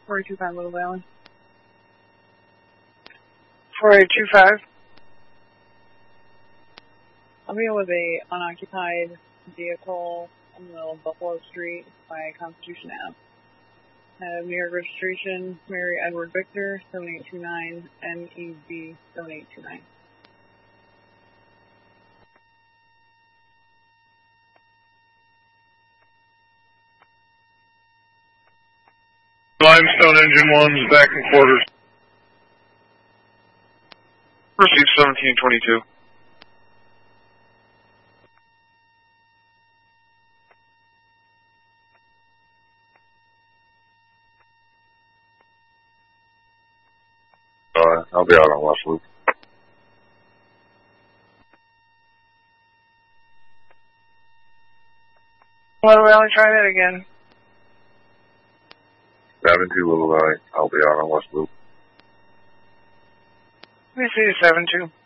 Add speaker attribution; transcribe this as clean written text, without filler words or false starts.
Speaker 1: 4825 Little Valley. 4825. I'll be with a unoccupied vehicle on the middle of Buffalo Street by Constitution Ave. New York registration, Mary Edward Victor, 7829, MEB 7829.
Speaker 2: Limestone Engine 1's back in quarters. Receive 1722. I'll be out on West Loop.
Speaker 1: Little Valley, try that again.
Speaker 2: 72 Little Valley. I'll be out on West Loop.
Speaker 1: Let me see 72.